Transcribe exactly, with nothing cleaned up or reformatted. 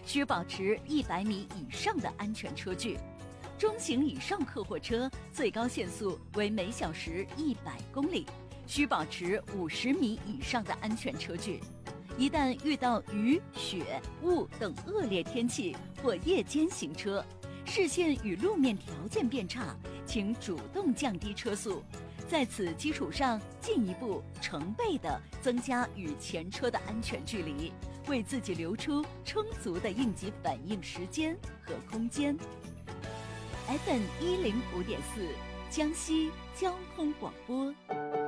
需保持一百米以上的安全车距。中型以上客货车最高限速为每小时一百公里，需保持五十米以上的安全车距。一旦遇到雨、雪、雾等恶劣天气或夜间行车，视线与路面条件变差，请主动降低车速，在此基础上进一步成倍地增加与前车的安全距离，为自己留出充足的应急反应时间和空间。F M 一零五点四，江西交通广播。